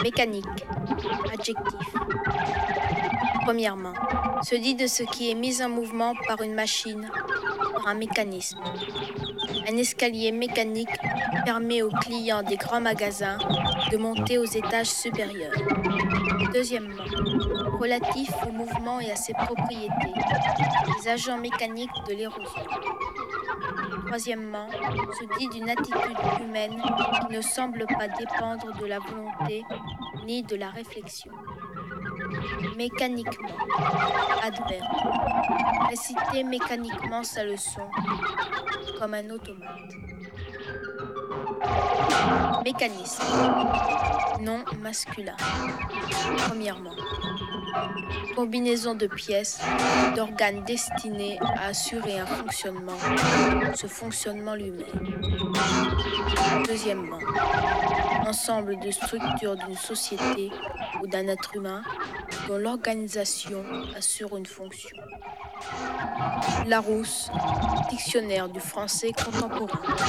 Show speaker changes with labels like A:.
A: Mécanique. Adjectif. Premièrement, se dit de ce qui est mis en mouvement par une machine, par un mécanisme. Un escalier mécanique permet aux clients des grands magasins de monter aux étages supérieurs. Deuxièmement, relatif au mouvement et à ses propriétés, les agents mécaniques de l'érosion. Troisièmement, se dit d'une attitude humaine qui ne semble pas dépendre de la volonté ni de la réflexion. Mécaniquement. Adverbe. Réciter mécaniquement sa leçon, comme un automate. Mécanisme. Nom masculin. Premièrement, combinaison de pièces, d'organes destinés à assurer un fonctionnement, ce fonctionnement lui-même. Deuxièmement, ensemble de structures d'une société ou d'un être humain dont l'organisation assure une fonction. Larousse, dictionnaire du français contemporain.